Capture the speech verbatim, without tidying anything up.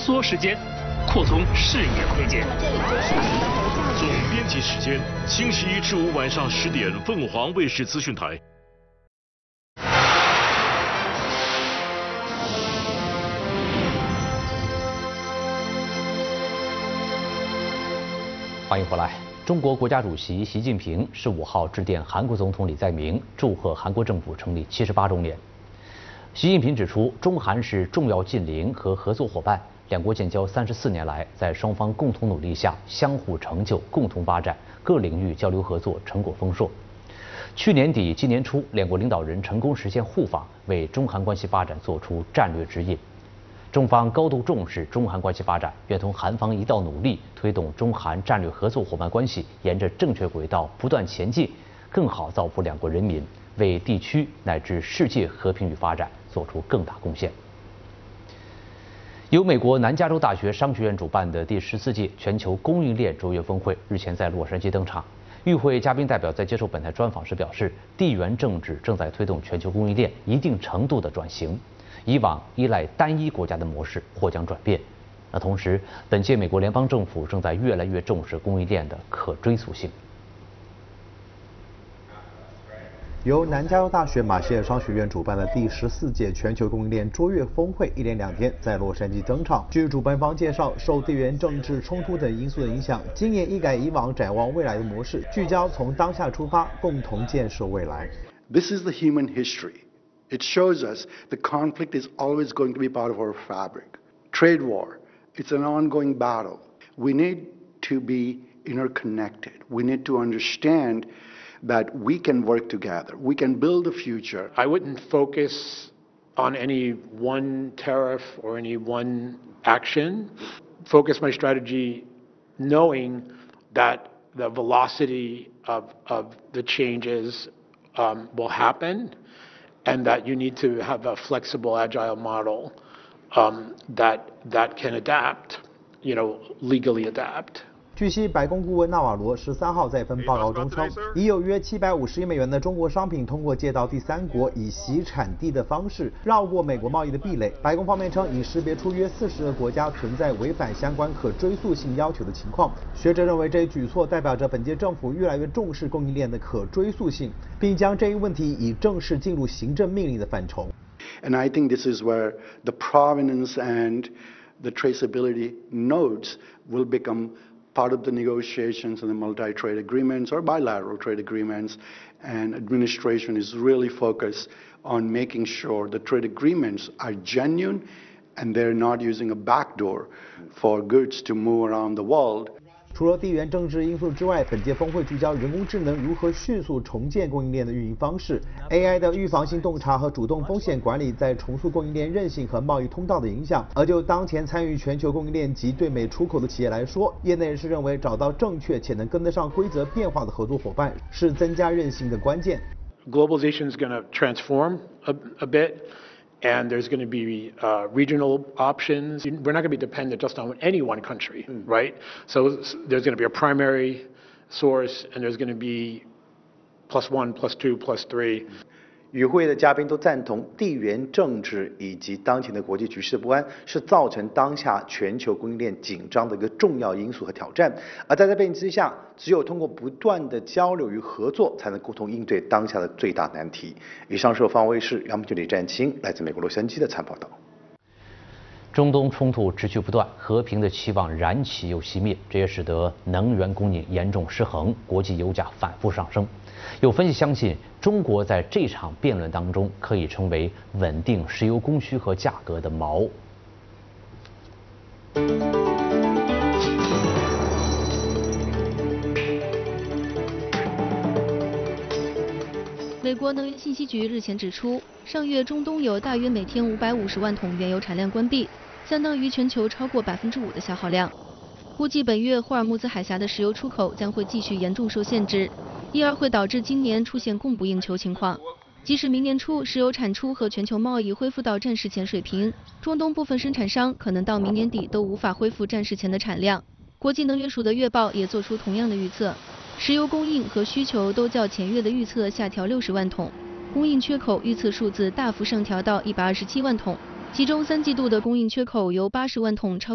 缩时间，扩充视野空间。 总编辑时间：星期一至五晚上十点，凤凰卫视资讯台。 欢迎回来。中国国家主席习近平十五号致电韩国总统李在明，祝贺韩国政府成立七十八周年。习近平指出，中韩是重要近邻和合作伙伴，两国建交三十四年来，在双方共同努力下，相互成就、共同发展，各领域交流合作成果丰硕。去年底、今年初，两国领导人成功实现互访，为中韩关系发展作出战略指引。中方高度重视中韩关系发展，愿同韩方一道努力，推动中韩战略合作伙伴关系沿着正确轨道不断前进，更好造福两国人民，为地区乃至世界和平与发展做出更大贡献。由美国南加州大学商学院主办的第十四届全球供应链卓越峰会日前在洛杉矶登场。与会嘉宾代表在接受本台专访时表示，地缘政治正在推动全球供应链一定程度的转型。以往依赖单一国家的模式或将转变。那同时，本届美国联邦政府正在越来越重视供应链的可追溯性。 由南加州大学马歇尔商学院主办的第十四届全球供应链卓越峰会一连两天在洛杉矶登场。据主办方介绍，受地缘政治冲突等因素的影响，今年一改以往展望未来的模式，聚焦从当下出发，共同建设未来。 This is the human history.It shows us the conflict is always going to be part of our fabric. Trade war, it's an ongoing battle. We need to be interconnected. We need to understand that we can work together. We can build a future. I wouldn't focus on any one tariff or any one action. Focus my strategy knowing that the velocity of, of the changes um, will happen.And that you need to have a flexible, agile model um, that that can adapt, you know, legally adapt. 据悉，白宫顾问纳瓦罗十三号在一份报告中称，已有约七百五十亿美元的中国商品通过借到第三国以袭产地的方式绕过美国贸易的壁垒。白宫方面称，已识别出约四十个国家存在违反相关可追溯性要求的情况。学者认为，这一举措代表着本届政府越来越重视供应链的可追溯性，并将这一问题已正式进入行政命令的范畴。 And I think this is where the provenance and the traceability nodes will become.part of the negotiations and the multi-trade agreements or bilateral trade agreements, and administration is really focused on making sure the trade agreements are genuine and they're not using a backdoor for goods to move around the world. 除了地缘政治因素之外，本届峰会聚焦人工智能如何迅速重建供应链的运营方式 ，A I 的预防性洞察和主动风险管理在重塑供应链韧性和贸易通道的影响。而就当前参与全球供应链及对美出口的企业来说，业内人士认为，找到正确且能跟得上规则变化的合作伙伴是增加韧性的关键。 Globalization is going to transform a, a bit.And there's going to be uh, regional options. We're not going to be dependent just on any one country, mm. right? So there's going to be a primary source, and there's going to be plus one, plus two, plus three. 与会的嘉宾都赞同，地缘政治以及当前的国际局势不安是造成当下全球供应链紧张的一个重要因素和挑战。而在这背景之下，只有通过不断的交流与合作，才能共同应对当下的最大难题。以上是凤凰卫视央媒李占清来自美国洛杉矶的参报道。 中东冲突持续不断，和平的期望燃起又熄灭，这也使得能源供应严重失衡，国际油价反复上升。有分析相信，中国在这场辩论当中可以成为稳定石油供需和价格的锚。 美国能源信息局日前指出，上月中东有大约每天五百五十万桶原油产量关闭，相当于全球超过百分之五的消耗量。估计本月霍尔木兹海峡的石油出口将会继续严重受限制，因而会导致今年出现供不应求情况。即使明年初石油产出和全球贸易恢复到战时前水平，中东部分生产商可能到明年底都无法恢复战时前的产量。国际能源署的月报也做出同样的预测，石油供应和需求都较前月的预测下调六十万桶，供应缺口预测数字大幅上调到一百二十七万桶，其中三季度的供应缺口由八十万桶超。